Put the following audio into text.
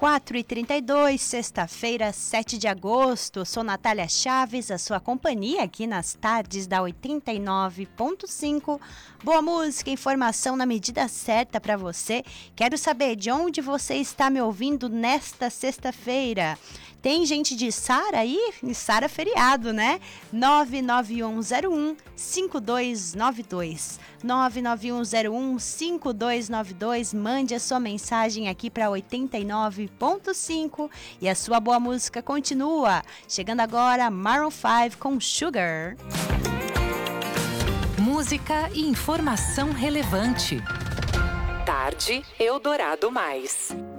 4h32, sexta-feira, 7 de agosto. Sou Natália Chaves, a sua companhia aqui nas tardes da 89.5. Boa música, informação na medida certa para você. Quero saber de onde você está me ouvindo nesta sexta-feira. Tem gente de Sara aí? Sara feriado, né? 99101-5292. 99101-5292. Mande a sua mensagem aqui para 89.5 e a sua boa música continua. Chegando agora, Maroon 5 com Sugar. Música e informação relevante. Tarde Eldorado Mais.